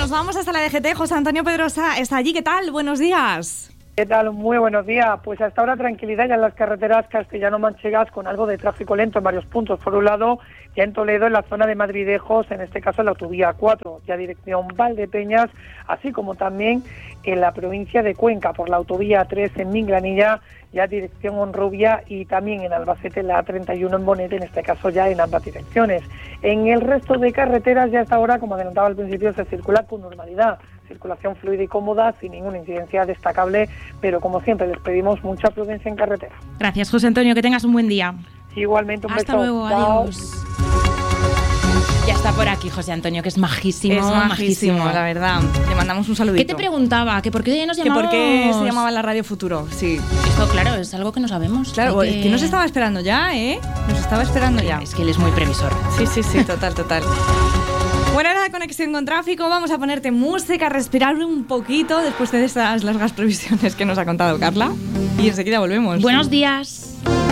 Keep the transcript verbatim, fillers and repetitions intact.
Nos vamos hasta la D G T. José Antonio Pedrosa está allí. ¿Qué tal? Buenos días. ¿Qué tal? Muy buenos días. Pues hasta ahora tranquilidad ya en las carreteras castellano-manchegas, con algo de tráfico lento en varios puntos. Por un lado, ya en Toledo, en la zona de Madridejos, en este caso en la autovía cuatro, ya dirección Valdepeñas, así como también en la provincia de Cuenca, por la autovía tres en Minglanilla, ya dirección Honrubia, y también en Albacete la A treinta y uno en Bonet, en este caso ya en ambas direcciones. En el resto de carreteras ya hasta ahora, como adelantaba al principio, se circula con normalidad. Circulación fluida y cómoda, sin ninguna incidencia destacable, pero como siempre les pedimos mucha prudencia en carretera. Gracias, José Antonio, que tengas un buen día. Igualmente, un Hasta beso. luego, Chao. adiós. Ya está por aquí José Antonio, que es majísimo, Es majísimo, majísimo, la verdad. Le mandamos un saludito. ¿Qué te preguntaba? ¿Que por qué nos Que llamamos? por qué se llamaba la Radio Futuro, sí. Esto, claro, es algo que no sabemos. Claro, Hay es que nos estaba esperando ya, ¿eh? Nos estaba esperando ya. Es que él es muy previsor. Sí, sí, sí, total, total. Bueno, ahora de conexión con tráfico, vamos a ponerte música, respirar un poquito después de esas largas previsiones que nos ha contado Carla. Y enseguida volvemos. Buenos días.